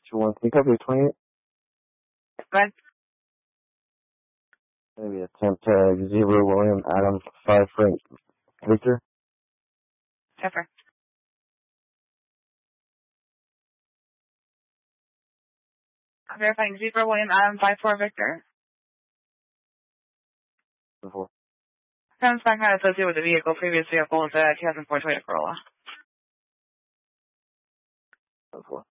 2-1. Can you copy 28? Go ahead. Maybe attempt tag 0 William Adam 5 Frank Victor. Pepper. Verifying 0 William Adam 5-4 Victor. 4. Comes back not associated with the vehicle. Previous vehicle was a 2004 Toyota Corolla. 4.